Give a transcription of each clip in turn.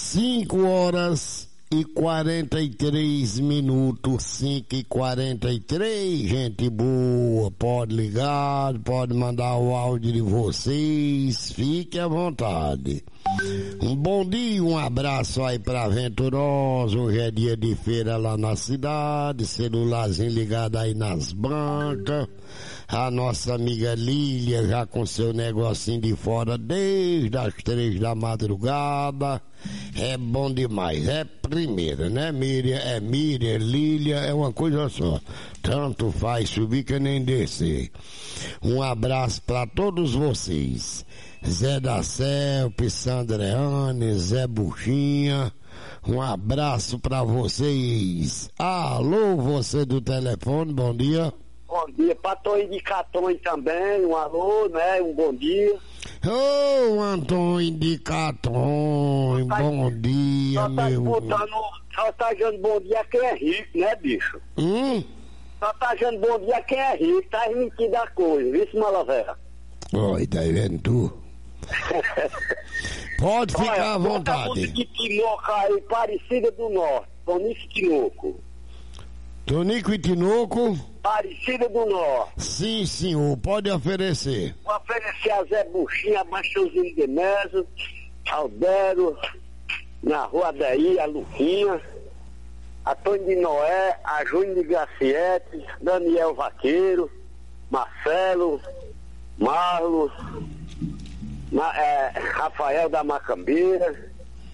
5h43, 5h43, gente boa, pode ligar, pode mandar o áudio de vocês, fique à vontade. Um bom dia, um abraço aí pra Venturosa, hoje é dia de feira lá na cidade, celularzinho ligado aí nas bancas, a nossa amiga Lília já com seu negocinho de fora desde as 3 da madrugada, é bom demais, é primeira, né Miriam? É Miriam, Lília, é uma coisa só, tanto faz subir que nem descer. Um abraço pra todos vocês. Zé da Celpe, Sandreane, Zé Buchinha, um abraço pra vocês. Alô, você do telefone, bom dia. Bom dia, pra Toninho de Catonho também, um alô, né, um bom dia. Ô, Antônio de Catonho, bom dia, meu. Só tá dando bom dia quem é rico, né, bicho? Só tá dando bom dia quem é rico, tá mentindo a coisa, viu, Malavera? Oi, tá vendo tu? Pode ficar à vontade. Bota de Tinoco aí, Aparecida do Norte, Tonico e Tinoco. Tonico e Tinoco? Aparecida do Norte. Sim, senhor, pode oferecer. Vou oferecer a Zé Buchinha, a Baixãozinho de Meso, Aldero, na Rua daí, a Luquinha, a Tony de Noé, a Júnior de Graciete, Daniel Vaqueiro, Marcelo, Marlos, Rafael da Macambeira,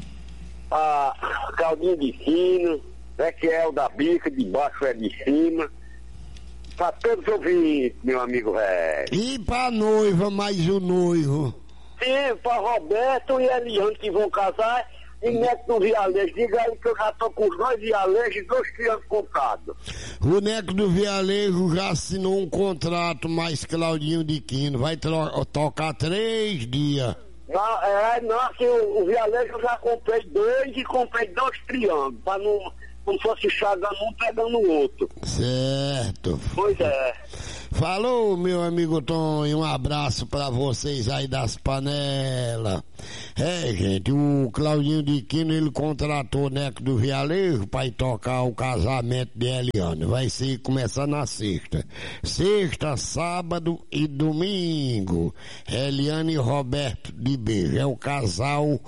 a Claudinho de Quino, Ezequiel da Bica, de baixo é de cima, pra todos os ouvintes, meu amigo velho. E pra noiva, mais o noivo? Sim, pra Roberto e Eliane que vão casar, e Neto do Vialejo, diga aí que eu já tô com os 2 Vialejos e 2 crianças contados. O Neco do Vialejo já assinou um contrato mais Claudinho de Quino, vai tocar 3 dias. Não, que o Vialejo eu já comprei 2 e comprei 2 triângulos, pra não fosse chagando um pegando o outro. Certo. Pois é. Falou, meu amigo Tonho, um abraço pra vocês aí das panelas. É, gente, o Claudinho de Quino, ele contratou o Neco do Vialejo pra ir tocar o casamento de Eliane. Vai ser começar na sexta. Sexta, sábado e domingo. Eliane e Roberto de Beijo. É o casal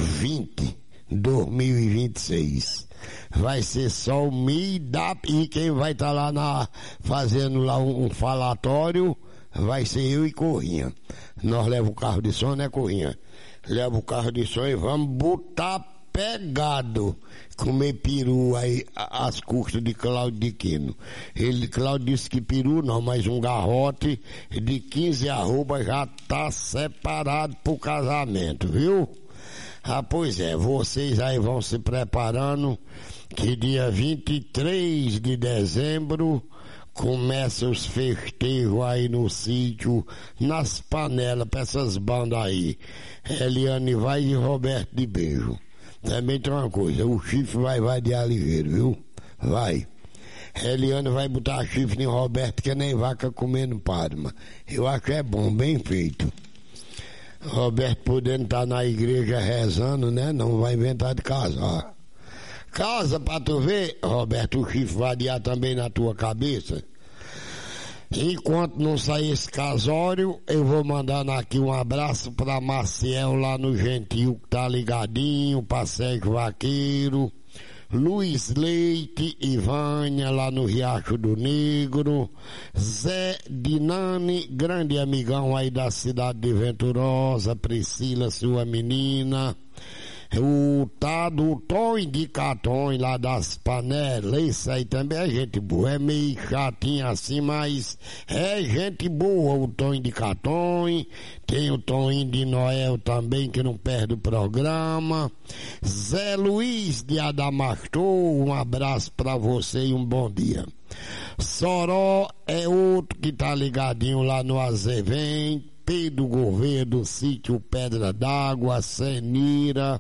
2026. Vai ser só o MIDAP e quem vai estar lá fazendo lá um falatório vai ser eu e Corrinha. Nós levamos o carro de som, né, Corrinha? Leva o carro de som e vamos botar pegado, comer peru aí às custas de Cláudio de Quino. Cláudio disse que peru não, mas um garrote de 15 arroba já tá separado pro casamento, viu? Ah, pois é, vocês aí vão se preparando que dia 23 de dezembro começa os festejos aí no sítio, nas panelas pra essas bandas aí. Eliane vai e Roberto de Beijo. Também tem uma coisa, o chifre vai de Aliveiro, viu? Vai. Eliane vai botar chifre em Roberto que nem vaca comendo palma. Eu acho que é bom, bem feito. Roberto podendo estar na igreja rezando, né? Não vai inventar de casar. Casa pra tu ver, Roberto, o chifre vai adiar também na tua cabeça. Enquanto não sair esse casório, eu vou mandando aqui um abraço pra Maciel lá no Gentil, que tá ligadinho, pra Sérgio Vaqueiro, Luiz Leite e Vânia lá no Riacho do Negro, Zé Dinani, grande amigão aí da cidade de Venturosa, Priscila, sua menina, o Tonho de Catonho lá das panelas, isso aí também é gente boa, é meio chatinho assim, mas é gente boa o Tonho de Catonho, tem o Toninho de Noel também que não perde o programa, Zé Luiz de Adamastor, um abraço pra você e um bom dia. Soró é outro que tá ligadinho lá no Azevém, Pedro Gouveia do sítio Pedra d'Água, Senira,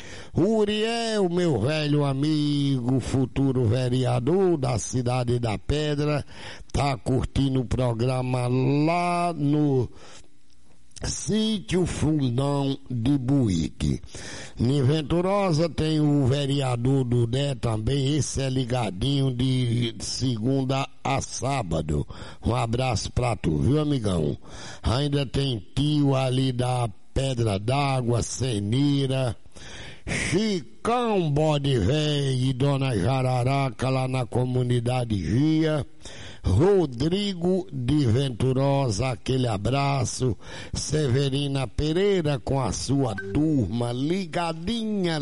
Uriel, meu velho amigo, futuro vereador da Cidade da Pedra, tá curtindo o programa lá no Sítio Fundão de Buíque. Em Venturosa tem o vereador Dudé também, esse é ligadinho de segunda a sábado. Um abraço pra tu, viu, amigão? Ainda tem tio ali da Pedra d'Água, Senira, Chicão Bode Véi e Dona Jararaca lá na comunidade Gia, Rodrigo de Venturosa, aquele abraço, Severina Pereira com a sua turma, ligadinha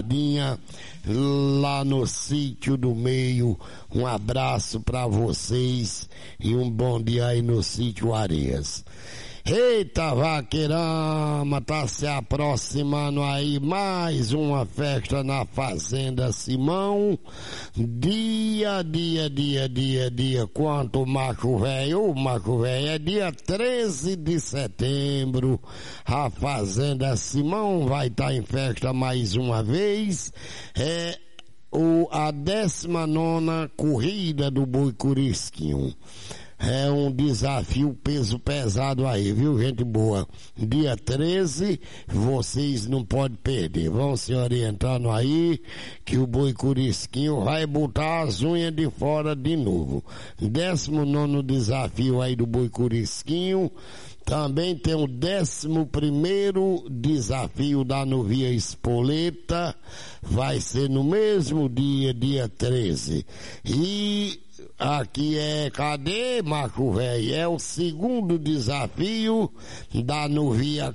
lá no Sítio do Meio. Um abraço pra vocês e um bom dia aí no Sítio Areias. Eita, vaqueirama, tá se aproximando aí mais uma festa na Fazenda Simão. Dia, quanto macho velho, é dia 13 de setembro. A Fazenda Simão vai estar em festa mais uma vez. A 19ª corrida do Boi Curisquinho. É um desafio peso pesado aí, viu, gente boa? Dia 13, vocês não podem perder. Vão se orientando aí, que o Boi Curisquinho vai botar as unhas de fora de novo. 19º desafio aí do Boi Curisquinho. Também tem o 11º desafio da Novia Espoleta. Vai ser no mesmo dia 13. E aqui cadê, macho velho? É o 2º desafio da Novia.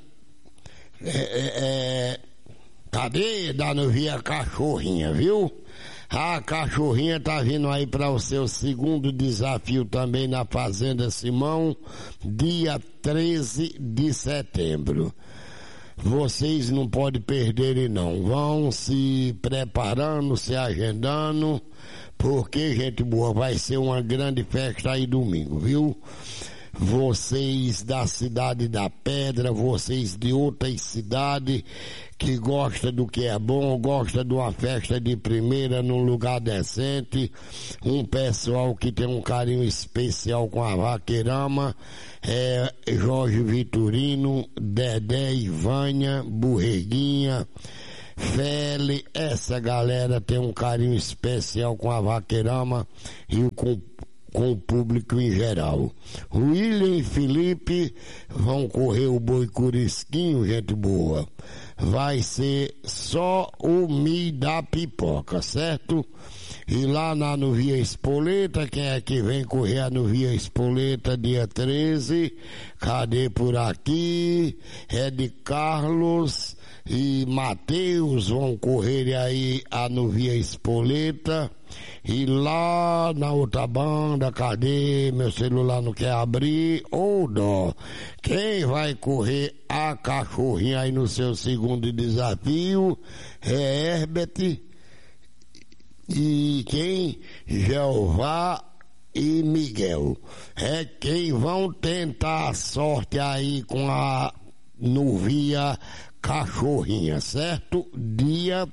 Cadê? Da Novia Cachorrinha, viu? A Cachorrinha tá vindo aí para o seu 2º desafio também na Fazenda Simão, dia 13 de setembro. Vocês não podem perder não. Vão se preparando, se agendando, porque, gente boa, vai ser uma grande festa aí domingo, viu? Vocês da Cidade da Pedra, vocês de outras cidades que gostam do que é bom, gostam de uma festa de primeira num lugar decente, um pessoal que tem um carinho especial com a vaqueirama, Jorge Vitorino, Dedé, Ivânia, Burreguinha, Fele, essa galera tem um carinho especial com a vaqueirama e com o público em geral. William e Felipe vão correr o Boi Curisquinho, gente boa. Vai ser só o Mi da pipoca, certo? E lá na Novia Espoleta, quem é que vem correr a Novia Espoleta dia 13? Cadê por aqui? É de Carlos e Mateus vão correr aí a Novia Espoleta. E lá na outra banda, cadê? Meu celular não quer abrir, dó. Quem vai correr a Cachorrinha aí no seu 2º desafio é Herbert e quem? Jeová e Miguel. É quem vão tentar a sorte aí com a Novia Cachorrinha, certo? Dia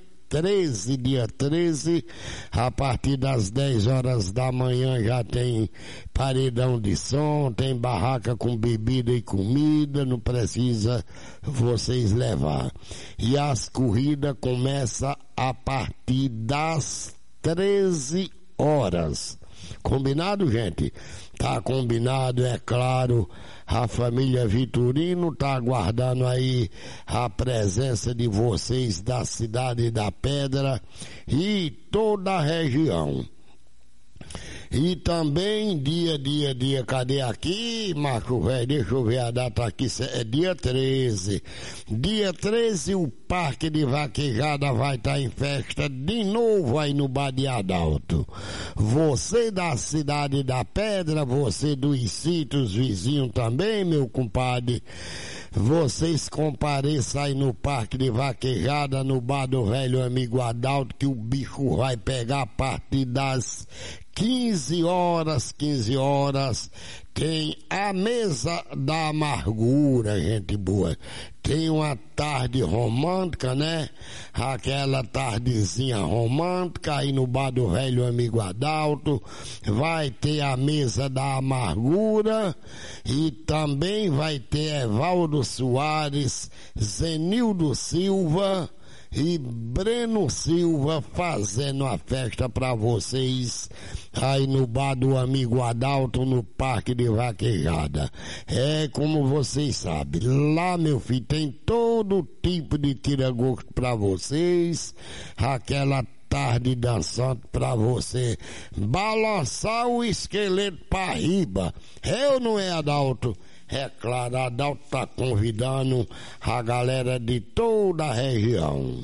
13, a partir das 10 horas da manhã já tem paredão de som, tem barraca com bebida e comida, não precisa vocês levar. E as corridas começam a partir das 13 horas. Combinado, gente? Tá combinado, é claro. A família Vitorino tá aguardando aí a presença de vocês da Cidade da Pedra e toda a região. E também dia, cadê aqui, Marco Velho? Deixa eu ver a data aqui, é dia 13. Dia 13 o Parque de Vaquejada vai estar em festa de novo aí no Badeado Alto. Você da Cidade da Pedra, você dos sítios vizinhos também, meu compadre. Vocês compareçam aí no Parque de Vaquejada, no Bar do Velho Amigo Adalto, que o bicho vai pegar a partir das 15 horas, tem a Mesa da Amargura, gente boa. tem uma tarde romântica, né? Aquela tardezinha romântica aí no bar do velho amigo Adalto. Vai ter a mesa da amargura e também vai ter Evaldo Soares, Zenildo Silva e Breno Silva fazendo a festa pra vocês aí no bar do amigo Adalto, no Parque de Vaquejada. É como vocês sabem, lá, meu filho, tem todo tipo de tira-gosto pra vocês, aquela tarde dançante pra você balançar o esqueleto pra riba. Eu não é, Adalto? É claro, Adalto tá convidando a galera de toda a região.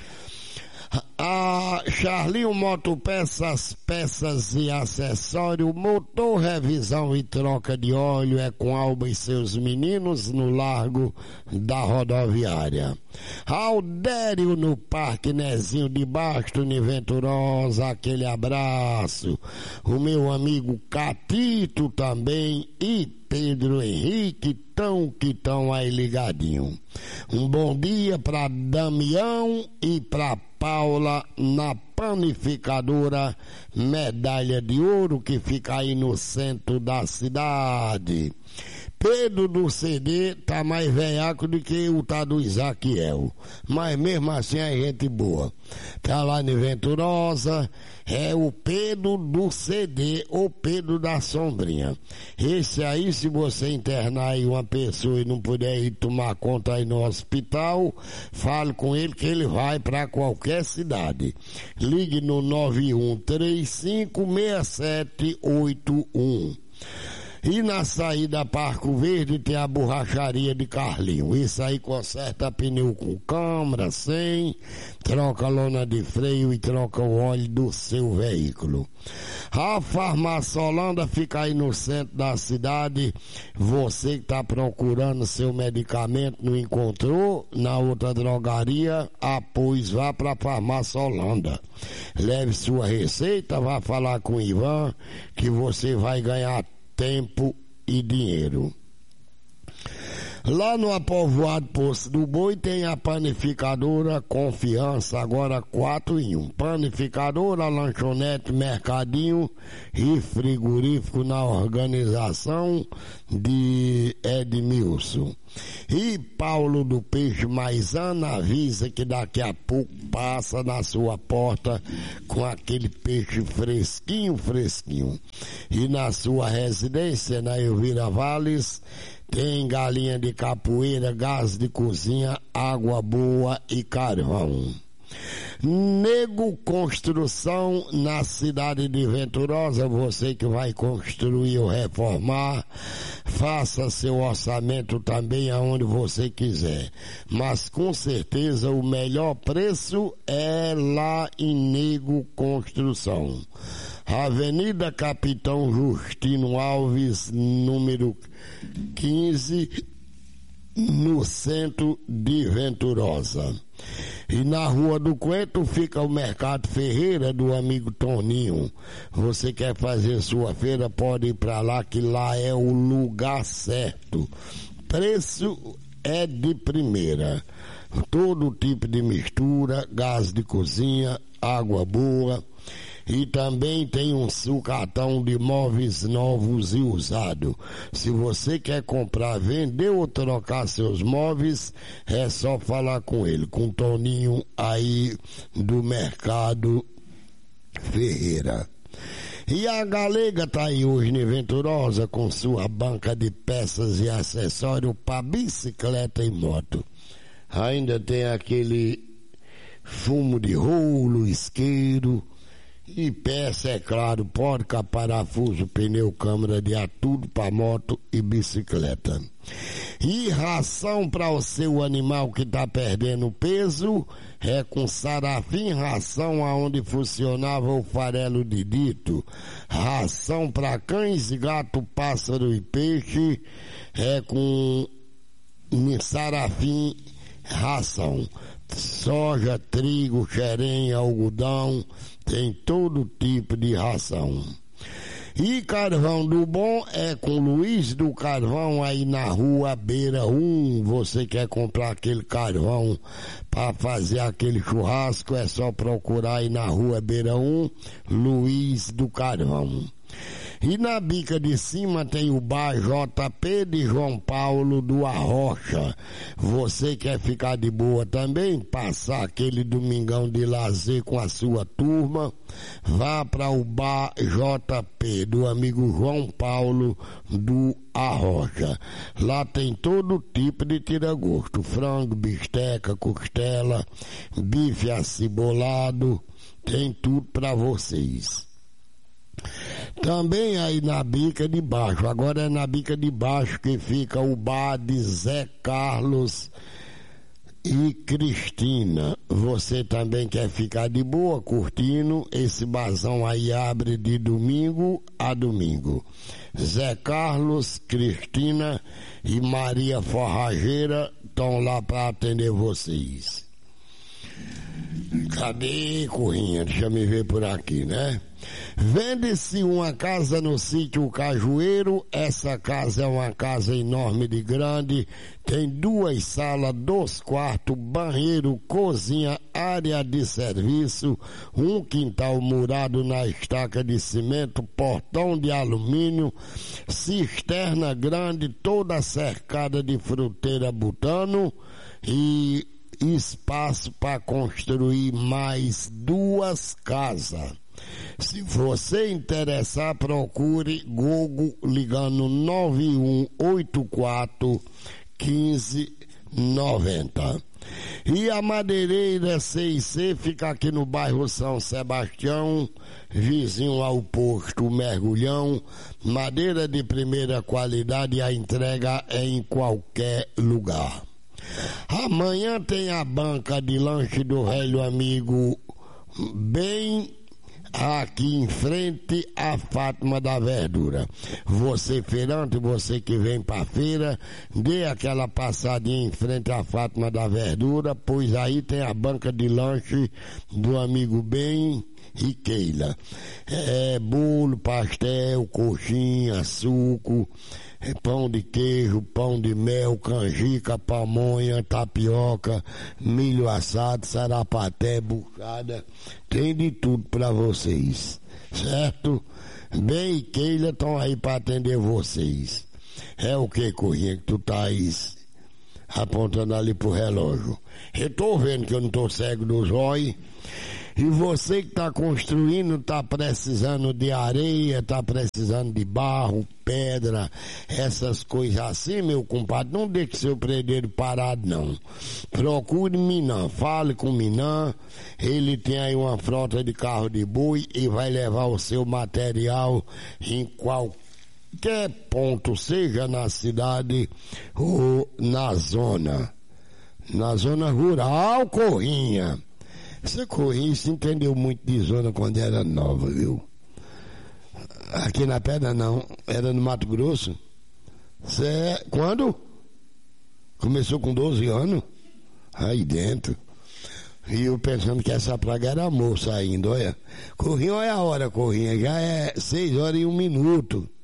A Charlinho Motopeças, peças e acessórios, motor, revisão e troca de óleo é com Alba e seus meninos no Largo da Rodoviária. Aldério no Parque Nezinho de Basto, em Venturosa, aquele abraço. O meu amigo Catito também e Pedro Henrique que estão aí ligadinho. Um bom dia para Damião e para Paula na panificadora Medalha de Ouro, que fica aí no centro da cidade. Pedro do CD tá mais velhaco do que o tá do Isaquiel, mas mesmo assim é gente boa. Tá lá em Venturosa, é o Pedro do CD, ou Pedro da Sombrinha. Esse aí, se você internar aí uma pessoa e não puder ir tomar conta aí no hospital, fale com ele que ele vai para qualquer cidade. Ligue no 91356781. E na saída Parco Verde tem a borracharia de Carlinho. Isso aí conserta pneu com câmara, sem, troca lona de freio e troca o óleo do seu veículo. A Farmácia Holanda fica aí no centro da cidade. Você que está procurando seu medicamento, não encontrou na outra drogaria, pois vá para a Farmácia Holanda. Leve sua receita, vá falar com o Ivan, que você vai ganhar tempo e dinheiro. Lá no Apovoado Poço do Boi tem a panificadora Confiança, agora 4 em 1. Panificadora, lanchonete, mercadinho e frigorífico na organização de Edmilson. E Paulo do Peixe Maisana avisa que daqui a pouco passa na sua porta com aquele peixe fresquinho. E na sua residência, na Elvira Valles, tem galinha de capoeira, gás de cozinha, água boa e carvão. Nego Construção na cidade de Venturosa, você que vai construir ou reformar, faça seu orçamento também aonde você quiser. Mas com certeza o melhor preço é lá em Nego Construção. Avenida Capitão Justino Alves, número 15, no centro de Venturosa. E na Rua do Coentro fica o Mercado Ferreira do amigo Toninho. Você quer fazer sua feira, pode ir para lá, que lá é o lugar certo. Preço é de primeira. Todo tipo de mistura, gás de cozinha, água boa. E também tem um sucatão de móveis novos e usados. Se você quer comprar, vender ou trocar seus móveis, é só falar com ele, com o Toninho aí do Mercado Ferreira. E a Galega tá aí hoje em Venturosa com sua banca de peças e acessórios para bicicleta e moto. Ainda tem aquele fumo de rolo, isqueiro e peça, é claro, porca, parafuso, pneu, câmara de ar, tudo para moto e bicicleta. E ração para o seu animal que está perdendo peso é com Sarafim Ração, aonde funcionava o farelo de dito. Ração para cães, gato, pássaro e peixe é com Sarafim Ração. Soja, trigo, xerém, algodão, tem todo tipo de ração. E Carvão do Bom é com Luiz do Carvão aí na rua Beira 1. Você quer comprar aquele carvão para fazer aquele churrasco, é só procurar aí na rua Beira 1, Luiz do Carvão. E na bica de cima tem o bar JP de João Paulo do Arrocha. Você quer ficar de boa também? Passar aquele domingão de lazer com a sua turma? Vá para o bar JP do amigo João Paulo do Arrocha. Lá tem todo tipo de tira-gosto: frango, bisteca, costela, bife acebolado, tem tudo para vocês. Também aí na bica de baixo, agora é na bica de baixo que fica o bar de Zé Carlos e Cristina. Você também quer ficar de boa curtindo? Esse barzão aí abre de domingo a domingo. Zé Carlos, Cristina e Maria Forrageira estão lá para atender vocês. Cadê, Corrinha? Deixa eu me ver por aqui, né? Vende-se uma casa no sítio Cajueiro. Essa casa é uma casa enorme de grande. Tem 2 salas, 2 quartos, banheiro, cozinha, área de serviço, um quintal murado na estaca de cimento, portão de alumínio, cisterna grande, toda cercada de fruteira butano e espaço para construir mais 2 casas. Se você interessar, procure Gogo ligando 9184 1590. E a madeireira C&C fica aqui no bairro São Sebastião, vizinho ao posto Mergulhão. Madeira de primeira qualidade, a entrega é em qualquer lugar. Amanhã tem a banca de lanche do velho amigo bem aqui em frente à Fátima da Verdura. Você feirante, você que vem pra feira, dê aquela passadinha em frente à Fátima da Verdura, pois aí tem a banca de lanche do amigo bem e Keila. É bolo, pastel, coxinha, suco, pão de queijo, pão de mel, canjica, pamonha, tapioca, milho assado, sarapaté, buchada, tem de tudo para vocês, certo? Bem e Keila estão aí para atender vocês. É o que, Corrinha, que tu tá aí apontando ali pro relógio? Eu tô vendo que eu não tô cego dos olhos. E você que está construindo, está precisando de areia, está precisando de barro, pedra, essas coisas assim, meu compadre, não deixe seu predeiro parado, não. Procure Minan, fale com Minan, ele tem aí uma frota de carro de boi e vai levar o seu material em qualquer ponto, seja na cidade ou na zona rural, Corrinha. Essa Corrinha se entendeu muito de zona quando era nova, viu? Aqui na Pedra não, era no Mato Grosso. Quando? Começou com 12 anos? Aí dentro. E eu pensando que essa praga era moça ainda, olha. Corrinha, olha a hora, Corrinha, já é 6 horas e 1 minuto.